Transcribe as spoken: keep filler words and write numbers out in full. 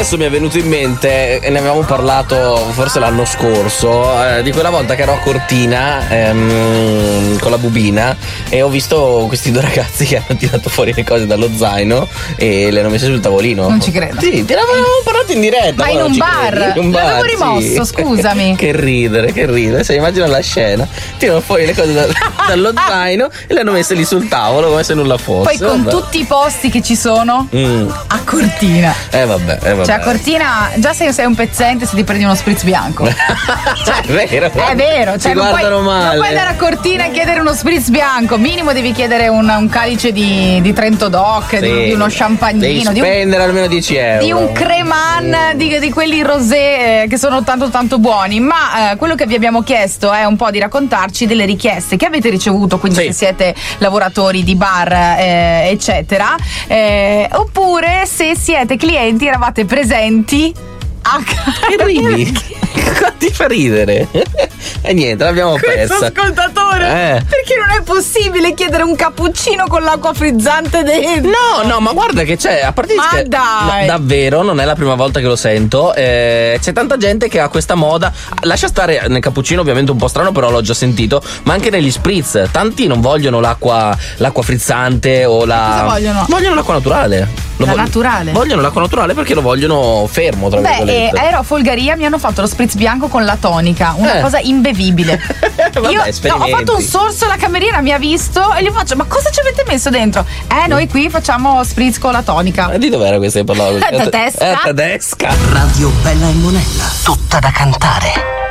adesso mi è venuto in mente, e ne avevamo parlato forse l'anno scorso, eh, di quella volta che ero a Cortina ehm, con la bubina e ho visto questi due ragazzi che hanno tirato fuori le cose dallo zaino e le hanno messe sul tavolino. Non ci credo. Sì, te l'avevamo parlato in diretta. Ma in un bar? In un bar, l'avevo rimosso, sì. scusami. Che ridere, che ridere. Se immagina la scena, tirano fuori le cose da, dallo zaino e le hanno messe lì sul tavolo come se nulla fosse. Poi con vabbè. tutti i posti che ci sono Mm. a Cortina. Eh vabbè, eh vabbè. Cioè a Cortina già se sei un pezzente se ti prendi uno spritz bianco. Cioè, è vero. È vero, cioè Ti non puoi, guardano male. non puoi andare a Cortina e chiedere uno spritz bianco. Minimo devi chiedere un, un calice di, di Trento Doc, Sì. di, di uno champagnino, Devi di un, spendere almeno dieci euro. di un creman, di, di quelli rosé eh, che sono tanto tanto buoni. Ma eh, quello che vi abbiamo chiesto è un po' di raccontarci delle richieste che avete ricevuto, quindi Sì. se siete lavoratori di bar eh, eccetera, eh, oppure se siete clienti, eravate presenti a Che ridi? Cosa ti fa ridere? E niente, l'abbiamo questo persa. ascoltatore, Eh. perché non è possibile chiedere un cappuccino con l'acqua frizzante dentro? No, no, ma guarda che c'è, a parte Ma che- dai. no, davvero, non è la prima volta che lo sento. eh, c'è tanta gente che ha questa moda. Lascia stare nel cappuccino, ovviamente un po' strano, però l'ho già sentito. Ma anche negli spritz. Tanti non vogliono l'acqua, l'acqua frizzante o la. Cosa vogliono? Vogliono l'acqua naturale. Lo La vog- naturale? Vogliono l'acqua naturale perché lo vogliono fermo, tra Beh, eh, virgolette. ero a Folgaria, mi hanno fatto lo spritz bianco con la tonica, una Eh. cosa imbevibile. Vabbè, Io no, ho esperimenti. fatto un sorso, la cameriera mi ha visto e gli faccio: ma cosa ci avete messo dentro? Eh, noi qui facciamo spritz con la tonica. Ma di dov'era questa che parlava? Tedesca. Eh, tedesca. Radio Bella e Monella, tutta da cantare.